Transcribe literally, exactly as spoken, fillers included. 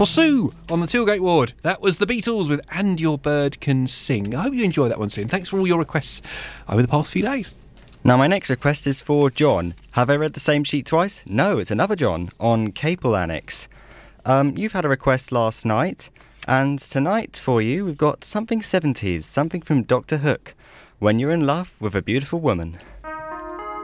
For Sue on the Tilgate Ward. That was the Beatles with And Your Bird Can Sing. I hope you enjoy that one, Sue. Thanks for all your requests over the past few days. Now, my next request is for John. Have I read the same sheet twice? No, it's another John on Capel Annex. Um, you've had a request last night, and tonight for you we've got something seventies, something from Doctor Hook, When You're in Love with a Beautiful Woman.